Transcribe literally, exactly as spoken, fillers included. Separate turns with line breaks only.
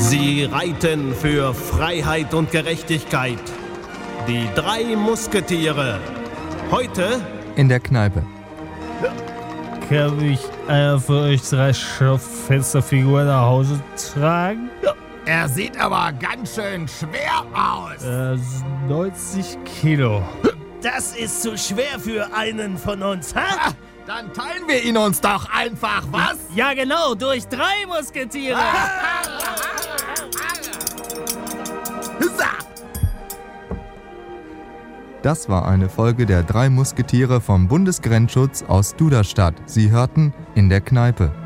Sie reiten für Freiheit und Gerechtigkeit. Die drei Musketiere. Heute
in der Kneipe.
Kann mich einer von euch drei Schaufensterfiguren nach Hause tragen?
Er sieht aber ganz schön schwer aus.
Äh, neunzig Kilo.
Das ist zu schwer für einen von uns, ha?
Ah, dann teilen wir ihn uns doch einfach, was?
Ja genau, durch drei Musketiere.
Das war eine Folge der drei Musketiere vom Bundesgrenzschutz aus Duderstadt. Sie hörten in der Kneipe.